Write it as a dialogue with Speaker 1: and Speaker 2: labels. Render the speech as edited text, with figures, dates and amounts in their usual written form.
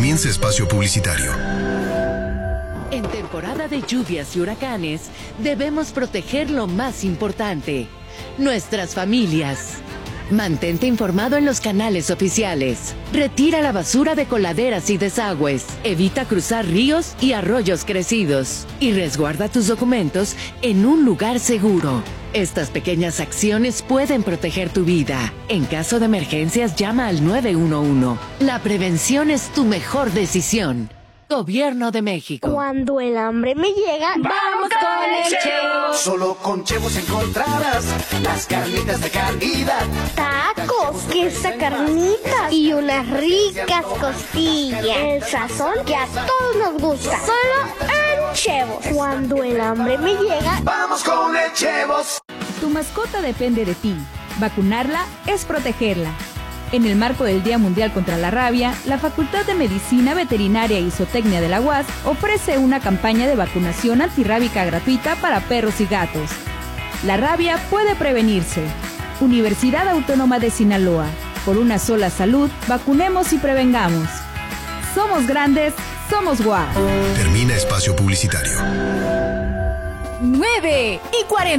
Speaker 1: Comienza espacio publicitario.
Speaker 2: En temporada de lluvias y huracanes, debemos proteger lo más importante, nuestras familias. Mantente informado en los canales oficiales. Retira la basura de coladeras y desagües. Evita cruzar ríos y arroyos crecidos. Y resguarda tus documentos en un lugar seguro. Estas pequeñas acciones pueden proteger tu vida. En caso de emergencias, llama al 911. La prevención es tu mejor decisión. Gobierno de México.
Speaker 3: Cuando el hambre me llega, ¡vamos con el Chevos!
Speaker 4: Solo con Chevos encontrarás las carnitas de calidad.
Speaker 3: Tacos, queso, carnitas y unas ricas costillas. El sazón que a todos nos gusta. Solo en Chevos. Cuando el hambre me llega,
Speaker 4: ¡vamos con el Chevos!
Speaker 5: Tu mascota depende de ti. Vacunarla es protegerla. En el marco del Día Mundial contra la Rabia, la Facultad de Medicina Veterinaria y Zootecnia de la UAS ofrece una campaña de vacunación antirrábica gratuita para perros y gatos. La rabia puede prevenirse. Universidad Autónoma de Sinaloa. Por una sola salud, vacunemos y prevengamos. Somos grandes, somos UAS.
Speaker 1: Termina espacio publicitario.
Speaker 5: 9:40.